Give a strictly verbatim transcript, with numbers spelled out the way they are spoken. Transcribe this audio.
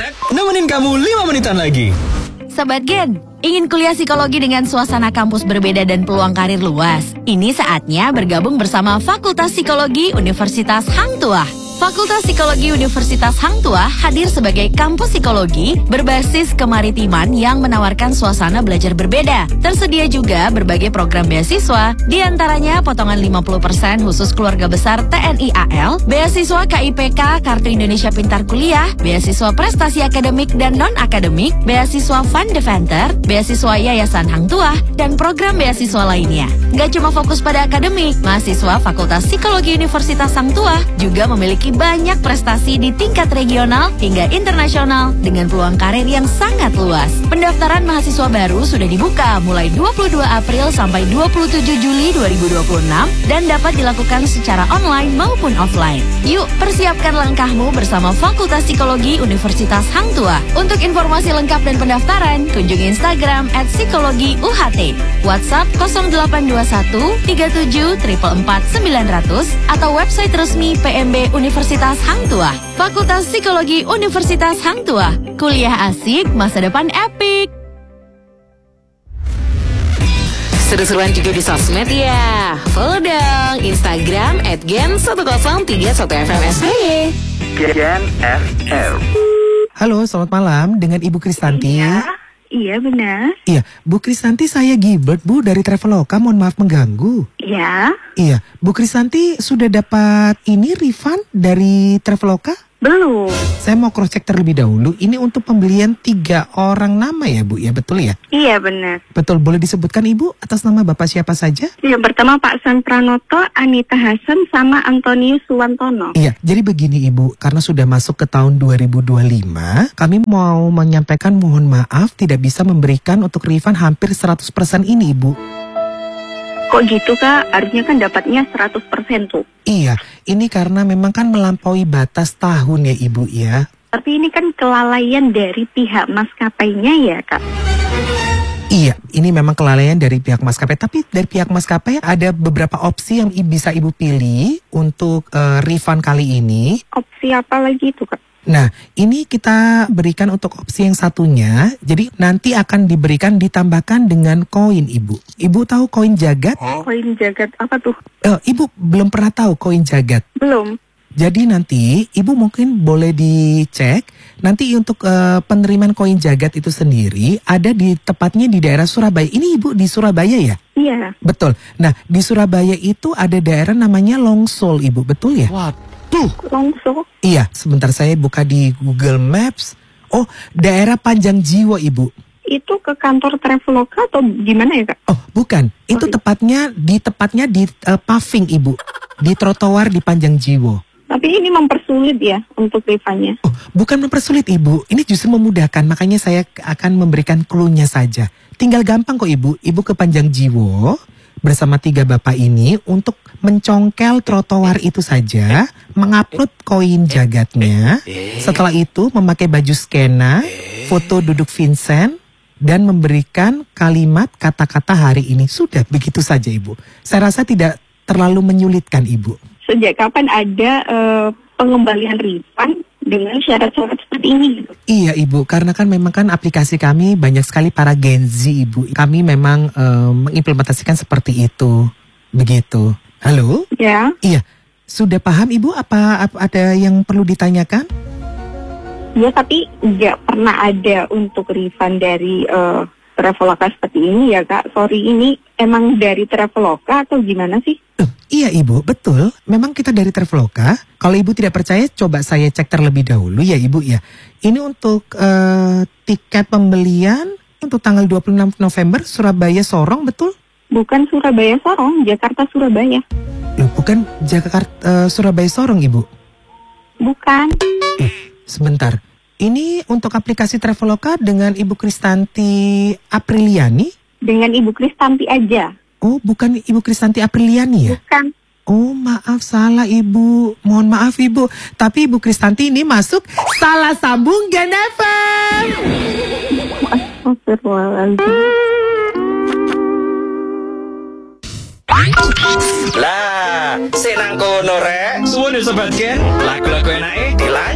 nemenin kamu lima menitan lagi. Sobat Gen, ingin kuliah psikologi dengan suasana kampus berbeda dan peluang karir luas? Ini saatnya bergabung bersama Fakultas Psikologi Universitas Hang Tuah. Fakultas Psikologi Universitas Hang Tuah hadir sebagai kampus psikologi berbasis kemaritiman yang menawarkan suasana belajar berbeda. Tersedia juga berbagai program beasiswa, diantaranya potongan lima puluh persen khusus keluarga besar T N I A L, beasiswa K I P K Kartu Indonesia Pintar Kuliah, beasiswa prestasi akademik dan non-akademik, beasiswa Fund Defender, beasiswa Yayasan Hang Tuah, dan program beasiswa lainnya. Gak cuma fokus pada akademik, mahasiswa Fakultas Psikologi Universitas Hang Tuah juga memiliki banyak prestasi di tingkat regional hingga internasional dengan peluang karir yang sangat luas. Pendaftaran mahasiswa baru sudah dibuka mulai dua puluh dua April sampai dua puluh tujuh Juli dua ribu dua puluh enam dan dapat dilakukan secara online maupun offline. Yuk, persiapkan langkahmu bersama Fakultas Psikologi Universitas Hang Tuah. Untuk informasi lengkap dan pendaftaran, kunjungi Instagram at psikologi U H T, WhatsApp nol delapan dua satu tiga tujuh empat empat sembilan nol nol atau website resmi P M B Universitas Hang Tuah. Fakultas Psikologi Universitas Hang Tuah. Kuliah asik, masa depan epic. Seru-seruan juga di sosmed ya. Follow dong Instagram at gen satu nol tiga satu F M S B Y. Gen F M. Halo, selamat malam dengan Ibu Kristanti. Iya, iya benar. Iya, Bu Kristanti, saya Gilbert, Bu, dari Traveloka. Mohon maaf mengganggu. Iya. Iya, Bu Kristanti sudah dapat ini refund dari Traveloka? Belum. Saya mau cross check terlebih dahulu. Ini untuk pembelian tiga orang nama ya, Bu? Ya, betul ya? Iya benar. Betul, boleh disebutkan Ibu atas nama Bapak siapa saja? Yang pertama Pak San Pranoto, Anita Hasan, sama Antonius Suwantono. Iya, jadi begini Ibu, karena sudah masuk ke tahun dua ribu dua puluh lima, kami mau menyampaikan mohon maaf tidak bisa memberikan untuk refund hampir seratus persen ini Ibu. Kok gitu Kak? Harusnya kan dapatnya seratus persen tuh. Iya, ini karena memang kan melampaui batas tahun ya Ibu ya. Tapi ini kan kelalaian dari pihak maskapainya ya Kak. Iya, ini memang kelalaian dari pihak maskapai. Tapi dari pihak maskapai ada beberapa opsi yang bisa Ibu pilih untuk uh, refund kali ini. Opsi apa lagi itu Kak? Nah, ini kita berikan untuk opsi yang satunya. Jadi nanti akan diberikan ditambahkan dengan koin Ibu. Ibu tahu koin jagat? Koin jagat apa tuh? Uh, Ibu belum pernah tahu koin jagat? Belum. Jadi nanti Ibu mungkin boleh dicek. Nanti untuk uh, penerimaan koin jagat itu sendiri ada di tepatnya di daerah Surabaya. Ini Ibu di Surabaya ya? Iya. Betul. Nah, di Surabaya itu ada daerah namanya Longsol Ibu, betul ya? Tuh. Longsol. Iya, sebentar saya buka di Google Maps. Oh, daerah Panjang Jiwo Ibu. Itu ke kantor Traveloka atau gimana ya Kak? Oh, bukan. Itu Sorry. tepatnya di tepatnya di uh, paving Ibu. Di trotoar di Panjang Jiwo. Tapi ini mempersulit ya untuk refundnya. Oh, bukan mempersulit Ibu. Ini justru memudahkan. Makanya saya akan memberikan clue-nya saja. Tinggal gampang kok Ibu. Ibu ke Panjang Jiwo bersama tiga bapak ini untuk mencongkel trotoar itu saja, mengupload koin jagatnya. Setelah itu memakai baju skena, foto duduk Vincent, dan memberikan kalimat kata-kata hari ini. Sudah, begitu saja Ibu. Saya rasa tidak terlalu menyulitkan Ibu. Sejak kapan ada uh, pengembalian refund dengan syarat-syarat seperti ini? Iya Ibu, karena kan memang kan aplikasi kami banyak sekali para Gen Z Ibu. Kami memang uh, mengimplementasikan seperti itu. Begitu. Halo? Ya. Iya. Sudah paham Ibu apa, apa ada yang perlu ditanyakan? Ya, tapi nggak pernah ada untuk refund dari uh, Traveloka seperti ini ya Kak. Sorry, ini emang dari Traveloka atau gimana sih? Uh, iya Ibu, betul. Memang kita dari Traveloka. Kalau Ibu tidak percaya, coba saya cek terlebih dahulu ya Ibu ya. Ini untuk uh, tiket pembelian untuk tanggal dua puluh enam November Surabaya Sorong, betul? Bukan Surabaya Sorong, Jakarta Surabaya. Loh, bukan Jakarta uh, Surabaya Sorong Ibu? Bukan. Uh, sebentar. Ini untuk aplikasi Traveloka dengan Ibu Kristanti Apriliani? Dengan Ibu Kristanti aja. Oh, bukan Ibu Kristanti Apriliani ya? Bukan. Oh, maaf, salah Ibu. Mohon maaf Ibu. Tapi Ibu Kristanti ini masuk salah sambung Gen F M. Astagfirullahaladzim. Lah, senang kono rek. Suwun ya Sobat Gen. Lagu-lagu enake dilanjut.